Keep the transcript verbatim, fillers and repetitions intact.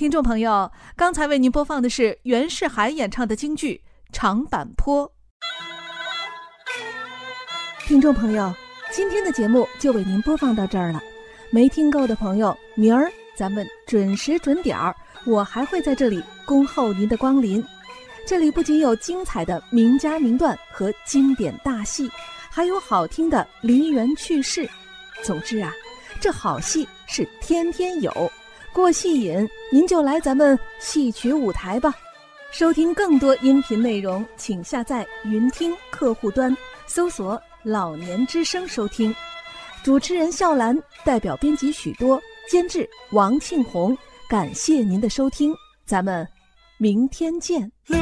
听众朋友，刚才为您播放的是袁世海演唱的京剧《长坂坡》。听众朋友，今天的节目就为您播放到这儿了。没听够的朋友，明儿咱们准时准点儿，我还会在这里恭候您的光临。这里不仅有精彩的名家名段和经典大戏，还有好听的梨园趣事。总之啊，这好戏是天天有。过戏瘾，您就来咱们戏曲舞台吧。收听更多音频内容，请下载云听客户端，搜索老年之声收听。主持人笑兰，代表编辑许多，监制王庆红，感谢您的收听，咱们明天见。